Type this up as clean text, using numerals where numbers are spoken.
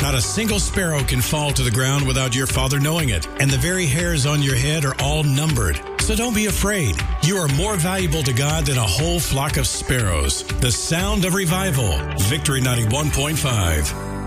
Not a single sparrow can fall to the ground without your Father knowing it, and the very hairs on your head are all numbered. So don't be afraid. You are more valuable to God than a whole flock of sparrows. The sound of revival. Victory 91.5.